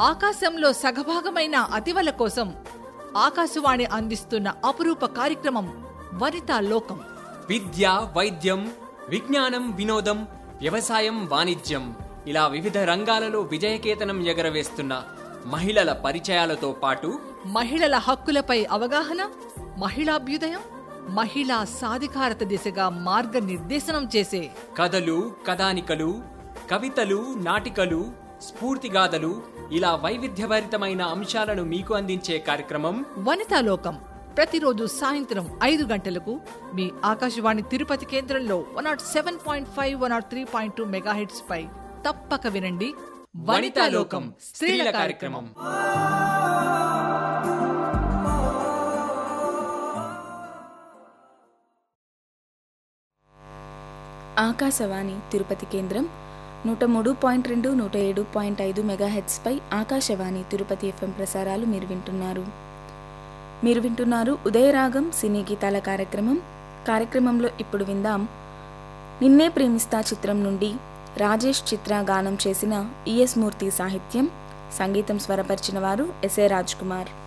ఆకాశంలో సగభాగమైన అతివల కోసం ఆకాశవాణి అందిస్తున్న అపురూప కార్యక్రమం వనితా లోకం. విద్య, వైద్యం, విజ్ఞానం, వినోదం, వ్యవసాయం, వాణిజ్యం ఇలా వివిధ రంగాలలో విజయకేతనం ఎగరవేస్తున్న మహిళల పరిచయాలతో పాటు మహిళల హక్కులపై అవగాహన, మహిళాభ్యుదయం, మహిళా సాధికారత దిశగా మార్గనిర్దేశనం చేసే కథలు, కథానికలు, కవితలు, నాటికలు, స్ఫూర్తిగాథలు ఇలా వైవిధ్యభరితమైన అంశాలను మీకు అందించే కార్యక్రమం వనితా లోకం. ప్రతిరోజు సాయంత్రం 5 గంటలకు మీ ఆకాశవాణి తిరుపతి కేంద్రంలో 107.5, 103.2 మెగాహెర్ట్జ్ పై తప్పక వినండి. వనితా లోకం స్త్రీల కార్యక్రమం. ఆకాశవాణి తిరుపతి కేంద్రం 103.2, 107.5 మెగాహెర్ట్జ్ పై ఆకాశవాణి తిరుపతి ఎఫ్ఎం ప్రసారాలు మీరు వింటున్నారు ఉదయరాగం సినీ గీతాల కార్యక్రమంలో ఇప్పుడు విందాం నిన్నే ప్రేమిస్తా చిత్రం నుండి రాజేష్ చిత్ర గానం చేసిన ఈఎస్ మూర్తి సాహిత్యం, సంగీతం స్వరపరిచిన వారు ఎస్ఏ రాజ్ కుమార్.